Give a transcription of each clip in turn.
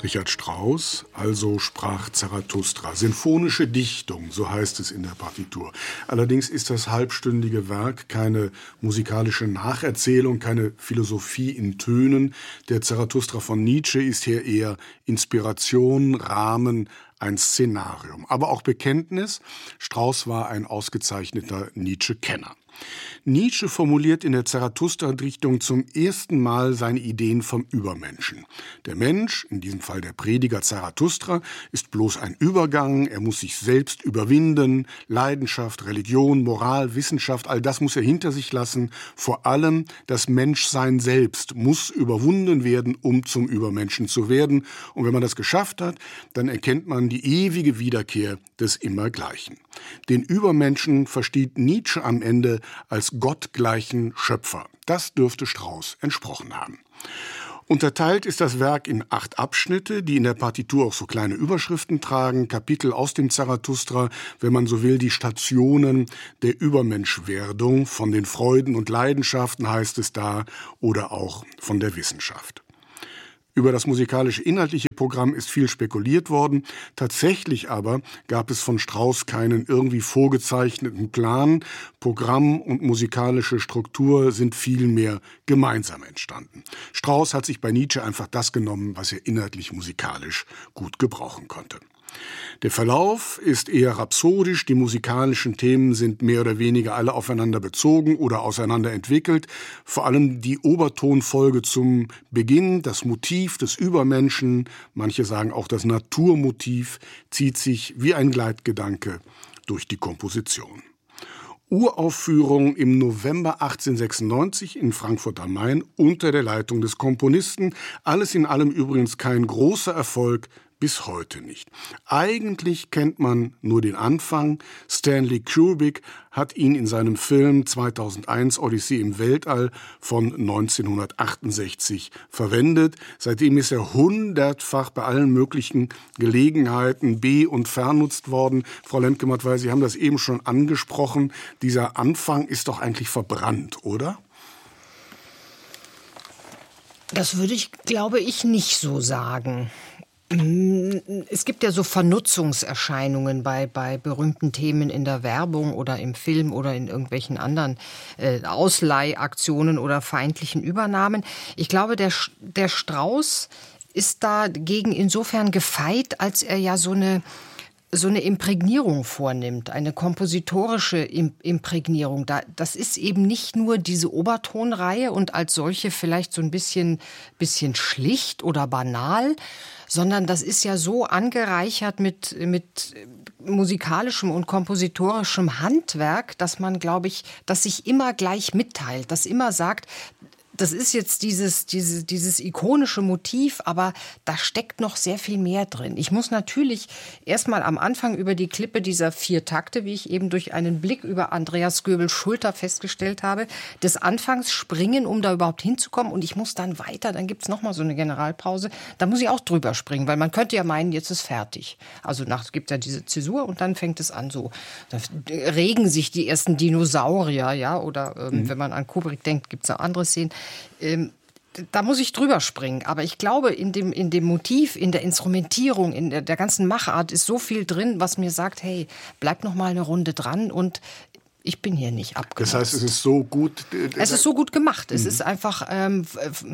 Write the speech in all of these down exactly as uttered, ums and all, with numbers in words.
Richard Strauss, also sprach Zarathustra. Sinfonische Dichtung, so heißt es in der Partitur. Allerdings ist das halbstündige Werk keine musikalische Nacherzählung, keine Philosophie in Tönen. Der Zarathustra von Nietzsche ist hier eher Inspiration, Rahmen, ein Szenarium. Aber auch Bekenntnis. Strauss war ein ausgezeichneter Nietzsche-Kenner. Nietzsche formuliert in der Zarathustra-Dichtung zum ersten Mal seine Ideen vom Übermenschen. Der Mensch, in diesem Fall der Prediger Zarathustra, ist bloß ein Übergang, er muss sich selbst überwinden, Leidenschaft, Religion, Moral, Wissenschaft, all das muss er hinter sich lassen. Vor allem das Menschsein selbst muss überwunden werden, um zum Übermenschen zu werden. Und wenn man das geschafft hat, dann erkennt man die ewige Wiederkehr des Immergleichen. Den Übermenschen versteht Nietzsche am Ende als gottgleichen Schöpfer. Das dürfte Strauss entsprochen haben. Unterteilt ist das Werk in acht Abschnitte, die in der Partitur auch so kleine Überschriften tragen, Kapitel aus dem Zarathustra, wenn man so will, die Stationen der Übermenschwerdung, von den Freuden und Leidenschaften heißt es da, oder auch von der Wissenschaft. Über das musikalische inhaltliche Programm ist viel spekuliert worden. Tatsächlich aber gab es von Strauss keinen irgendwie vorgezeichneten Plan. Programm und musikalische Struktur sind vielmehr gemeinsam entstanden. Strauss hat sich bei Nietzsche einfach das genommen, was er inhaltlich musikalisch gut gebrauchen konnte. Der Verlauf ist eher rhapsodisch, die musikalischen Themen sind mehr oder weniger alle aufeinander bezogen oder auseinander entwickelt. Vor allem die Obertonfolge zum Beginn, das Motiv des Übermenschen, manche sagen auch das Naturmotiv, zieht sich wie ein Gleitgedanke durch die Komposition. Uraufführung im November achtzehnhundertsechsundneunzig in Frankfurt am Main unter der Leitung des Komponisten. Alles in allem übrigens kein großer Erfolg, bis heute nicht. Eigentlich kennt man nur den Anfang. Stanley Kubrick hat ihn in seinem Film zweitausendeins Odyssee im Weltall von neunzehnhundertachtundsechzig verwendet. Seitdem ist er hundertfach bei allen möglichen Gelegenheiten be- und vernutzt worden. Frau Lemke-Matt, weil Sie haben das eben schon angesprochen. Dieser Anfang ist doch eigentlich verbrannt, oder? Das würde ich, glaube ich, nicht so sagen. Es gibt ja so Vernutzungserscheinungen bei, bei berühmten Themen in der Werbung oder im Film oder in irgendwelchen anderen äh, Ausleihaktionen oder feindlichen Übernahmen. Ich glaube, der, der Strauss ist dagegen insofern gefeit, als er ja so eine so eine Imprägnierung vornimmt, eine kompositorische Imprägnierung. Das ist eben nicht nur diese Obertonreihe und als solche vielleicht so ein bisschen, bisschen schlicht oder banal, sondern das ist ja so angereichert mit, mit musikalischem und kompositorischem Handwerk, dass man, glaube ich, das sich immer gleich mitteilt, dass immer sagt, das ist jetzt dieses, dieses, dieses ikonische Motiv, aber da steckt noch sehr viel mehr drin. Ich muss natürlich erstmal am Anfang über die Klippe dieser vier Takte, wie ich eben durch einen Blick über Andreas Göbels Schulter festgestellt habe, des Anfangs springen, um da überhaupt hinzukommen. Und ich muss dann weiter, dann gibt's noch mal so eine Generalpause. Da muss ich auch drüber springen, weil man könnte ja meinen, jetzt ist fertig. Also nach gibt ja diese Zäsur und dann fängt es an so. Da regen sich die ersten Dinosaurier, ja, oder ähm, mhm. wenn man an Kubrick denkt, gibt's auch andere Szenen. Ähm, da muss ich drüber springen. Aber ich glaube, in dem, in dem Motiv, in der Instrumentierung, in der, der ganzen Machart ist so viel drin, was mir sagt, hey, bleib noch mal eine Runde dran und ich bin hier nicht abgemotzt. Das heißt, es ist so gut... Äh, es ist so gut gemacht. Mhm. Es ist einfach ähm,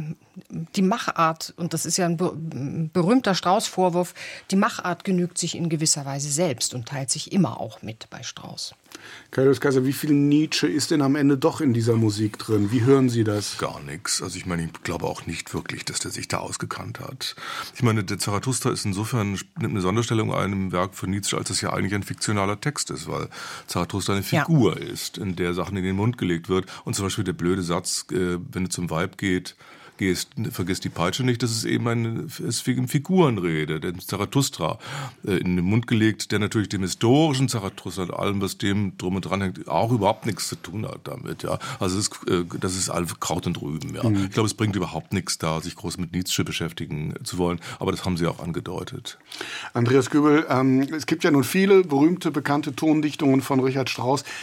die Machart, und das ist ja ein ber- berühmter Strauss-Vorwurf, die Machart genügt sich in gewisser Weise selbst und teilt sich immer auch mit bei Strauss. Kaius Kaiser, wie viel Nietzsche ist denn am Ende doch in dieser Musik drin? Wie hören Sie das? Gar nichts. Also ich meine, ich glaube auch nicht wirklich, dass der sich da ausgekannt hat. Ich meine, der Zarathustra ist insofern nimmt eine Sonderstellung ein im Werk von Nietzsche, als es ja eigentlich ein fiktionaler Text ist, weil Zarathustra eine Figur ja. ist, in der Sachen in den Mund gelegt wird. Und zum Beispiel der blöde Satz, äh, wenn du zum Weib geht, gehst, vergiss die Peitsche nicht, das ist eben eine, ist eine Figurenrede, den Zarathustra äh, in den Mund gelegt, der natürlich dem historischen Zarathustra und allem, was dem drum und dran hängt, auch überhaupt nichts zu tun hat damit, ja. Also es ist, äh, das ist alles Kraut und Rüben, ja. Mhm. Ich glaube, es bringt überhaupt nichts da, sich groß mit Nietzsche beschäftigen zu wollen, aber das haben Sie auch angedeutet. Andreas Göbel, ähm, es gibt ja nun viele berühmte, bekannte Tondichtungen von Richard Strauss.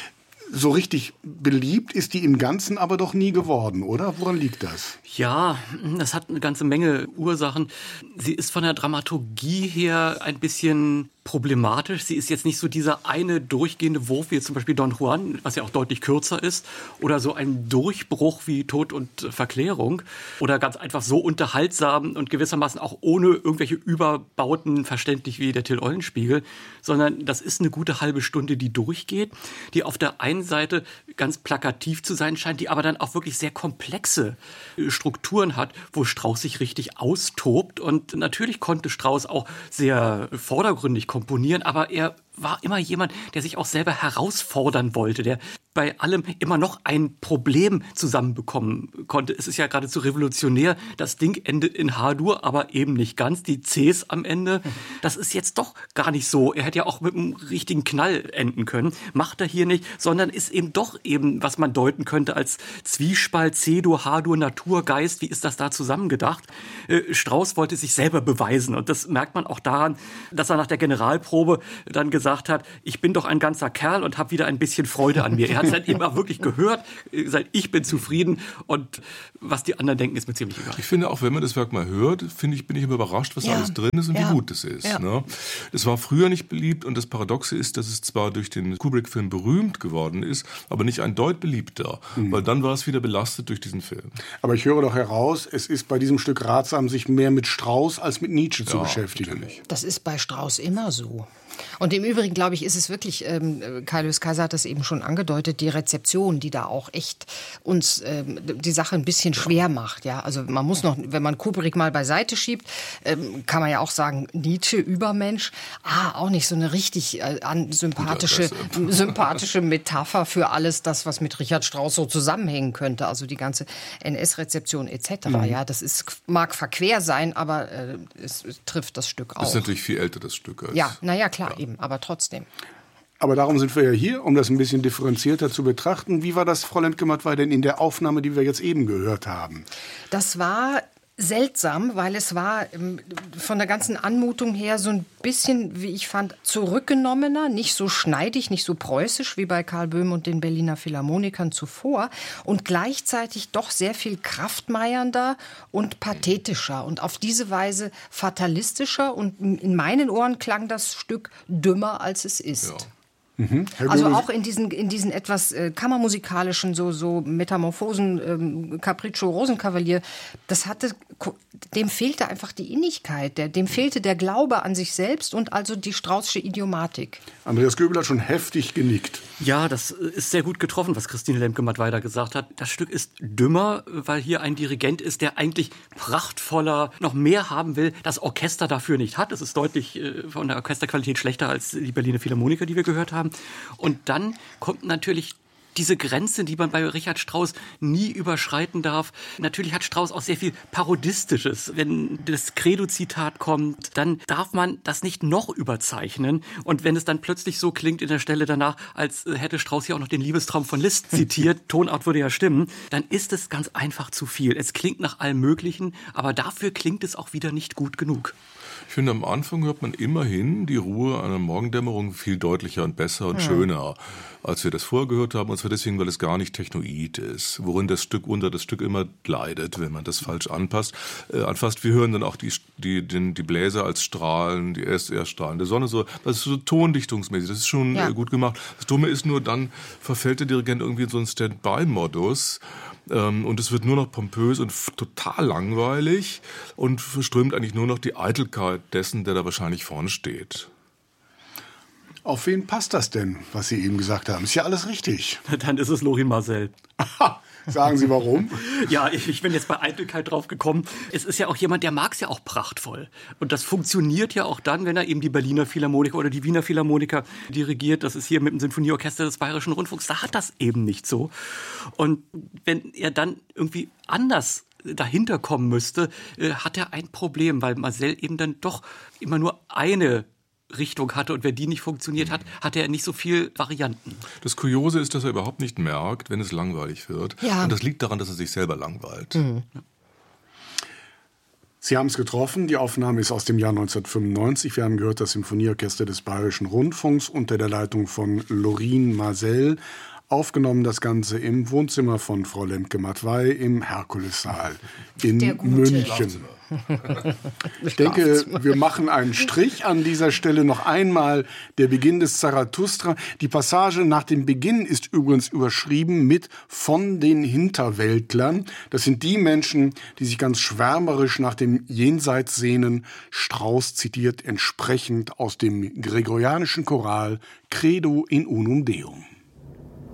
so richtig beliebt ist die im Ganzen aber doch nie geworden, oder? Woran liegt das? Ja, das hat eine ganze Menge Ursachen. Sie ist von der Dramaturgie her ein bisschen problematisch. Sie ist jetzt nicht so dieser eine durchgehende Wurf, wie jetzt zum Beispiel Don Juan, was ja auch deutlich kürzer ist, oder so ein Durchbruch wie Tod und Verklärung, oder ganz einfach so unterhaltsam und gewissermaßen auch ohne irgendwelche Überbauten verständlich wie der Till-Eulenspiegel, sondern das ist eine gute halbe Stunde, die durchgeht, die auf der einen Seite ganz plakativ zu sein scheint, die aber dann auch wirklich sehr komplexe Strukturen hat, wo Strauss sich richtig austobt. Und natürlich konnte Strauss auch sehr vordergründig komponieren, aber er war immer jemand, der sich auch selber herausfordern wollte, der bei allem immer noch ein Problem zusammenbekommen konnte. Es ist ja geradezu revolutionär. Das Ding endet in H-Dur, aber eben nicht ganz. Die Cs am Ende, das ist jetzt doch gar nicht so. Er hätte ja auch mit einem richtigen Knall enden können. Macht er hier nicht, sondern ist eben doch eben, was man deuten könnte als Zwiespalt, C-Dur, H-Dur, Natur, Geist. Wie ist das da zusammengedacht? Äh, Strauss wollte sich selber beweisen. Und das merkt man auch daran, dass er nach der Generalprobe dann gesagt hat, ich bin doch ein ganzer Kerl und habe wieder ein bisschen Freude an mir. Er hat seitdem auch wirklich gehört, seit ich bin zufrieden und was die anderen denken, ist mir ziemlich egal. Ich finde auch, wenn man das Werk mal hört, finde ich, bin ich immer überrascht, was ja. alles drin ist und ja. wie gut es ist. Ja. Ne? Das war früher nicht beliebt und das Paradoxe ist, dass es zwar durch den Kubrick-Film berühmt geworden ist, aber nicht ein Deut beliebter, mhm. weil dann war es wieder belastet durch diesen Film. Aber ich höre doch heraus, es ist bei diesem Stück ratsam, sich mehr mit Strauss als mit Nietzsche ja, zu beschäftigen. Natürlich. Das ist bei Strauss immer so. Und im Übrigen, glaube ich, ist es wirklich, ähm, Kai-Lös Kaiser hat das eben schon angedeutet, die Rezeption, die da auch echt uns ähm, die Sache ein bisschen schwer macht. Ja? Also man muss noch, wenn man Kubrick mal beiseite schiebt, ähm, kann man ja auch sagen, Nietzsche, Übermensch, ah, auch nicht so eine richtig äh, an, sympathische, sympathische Metapher für alles das, was mit Richard Strauss so zusammenhängen könnte. Also die ganze N S-Rezeption et cetera. Mhm. Ja, das ist, mag verquer sein, aber äh, es, es trifft das Stück auch. Das ist natürlich viel älter, das Stück. Als ja, naja, klar. Ja. Eben, aber trotzdem. Aber darum sind wir ja hier, um das ein bisschen differenzierter zu betrachten. Wie war das, Frau Lemke-Mattwey, denn in der Aufnahme, die wir jetzt eben gehört haben? Das war seltsam, weil es war von der ganzen Anmutung her so ein bisschen, wie ich fand, zurückgenommener, nicht so schneidig, nicht so preußisch wie bei Karl Böhm und den Berliner Philharmonikern zuvor und gleichzeitig doch sehr viel kraftmeiernder und pathetischer und auf diese Weise fatalistischer und in meinen Ohren klang das Stück dümmer, als es ist. Ja. Mhm. Also auch in diesen, in diesen etwas äh, kammermusikalischen, so, so Metamorphosen, ähm, Capriccio, Rosenkavalier, das hatte, dem fehlte einfach die Innigkeit, der, dem fehlte der Glaube an sich selbst und also die Straußsche Idiomatik. Andreas Göbel hat schon heftig genickt. Ja, das ist sehr gut getroffen, was Christine Lemke-Mattwey gesagt hat. Das Stück ist dümmer, weil hier ein Dirigent ist, der eigentlich prachtvoller, noch mehr haben will, das Orchester dafür nicht hat. Es ist deutlich äh, von der Orchesterqualität schlechter als die Berliner Philharmoniker, die wir gehört haben. Und dann kommt natürlich diese Grenze, die man bei Richard Strauss nie überschreiten darf. Natürlich hat Strauss auch sehr viel Parodistisches. Wenn das Credo-Zitat kommt, dann darf man das nicht noch überzeichnen. Und wenn es dann plötzlich so klingt in der Stelle danach, als hätte Strauss hier auch noch den Liebestraum von Liszt zitiert, Tonart würde ja stimmen, dann ist es ganz einfach zu viel. Es klingt nach allem Möglichen, aber dafür klingt es auch wieder nicht gut genug. Ich finde, am Anfang hört man immerhin die Ruhe einer Morgendämmerung viel deutlicher und besser und ja. schöner, als wir das vorher gehört haben. Und zwar deswegen, weil es gar nicht technoid ist, worin das Stück unter das Stück immer leidet, wenn man das falsch anpasst. Äh, anfasst. Wir hören dann auch die, die, den, die Bläser als Strahlen, die S R-Strahlen der Sonne. So, das ist so tondichtungsmäßig, das ist schon ja. äh, gut gemacht. Das Dumme ist nur, dann verfällt der Dirigent irgendwie in so einen Stand-by-Modus. Und es wird nur noch pompös und f- total langweilig und verströmt eigentlich nur noch die Eitelkeit dessen, der da wahrscheinlich vorne steht. Auf wen passt das denn, was Sie eben gesagt haben? Ist ja alles richtig. Dann ist es Lorin Maazel. Sagen Sie warum? Ja, ich, ich bin jetzt bei Eitelkeit drauf gekommen. Es ist ja auch jemand, der mag es ja auch prachtvoll. Und das funktioniert ja auch dann, wenn er eben die Berliner Philharmoniker oder die Wiener Philharmoniker dirigiert. Das ist hier mit dem Sinfonieorchester des Bayerischen Rundfunks. Da hat das eben nicht so. Und wenn er dann irgendwie anders dahinter kommen müsste, äh, hat er ein Problem, weil Maazel eben dann doch immer nur eine Richtung hatte und wenn die nicht funktioniert hat, hatte er nicht so viel Varianten. Das Kuriose ist, dass er überhaupt nicht merkt, wenn es langweilig wird. Ja. Und das liegt daran, dass er sich selber langweilt. Mhm. Sie haben es getroffen. Die Aufnahme ist aus dem Jahr neunzehnhundertfünfundneunzig. Wir haben gehört, das Symphonieorchester des Bayerischen Rundfunks unter der Leitung von Lorin Maazel. Aufgenommen das Ganze im Wohnzimmer von Frau Lemke-Matwei im Herkulessaal in München. Ich denke, wir machen einen Strich an dieser Stelle. Noch einmal der Beginn des Zarathustra. Die Passage nach dem Beginn ist übrigens überschrieben mit „von den Hinterweltlern". Das sind die Menschen, die sich ganz schwärmerisch nach dem Jenseits sehnen. Strauss zitiert entsprechend aus dem gregorianischen Choral Credo in unum Deum.